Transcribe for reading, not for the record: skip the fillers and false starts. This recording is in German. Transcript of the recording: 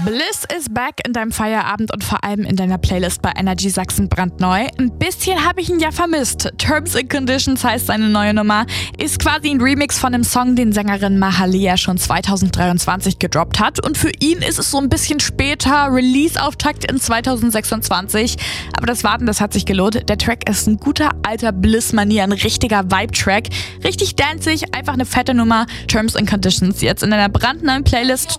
Bliss is back in deinem Feierabend und vor allem in deiner Playlist bei Energy Sachsen brandneu. Ein bisschen habe ich ihn ja vermisst. Terms and Conditions heißt seine neue Nummer. Ist quasi ein Remix von dem Song, den Sängerin Mahalia schon 2023 gedroppt hat. Und für ihn ist es so ein bisschen später, Release-Auftakt in 2026. Aber das Warten, das hat sich gelohnt. Der Track ist ein guter alter Bliss-Manier, ein richtiger Vibe-Track. Richtig danzig, einfach eine fette Nummer. Terms and Conditions jetzt in deiner brandneuen Playlist.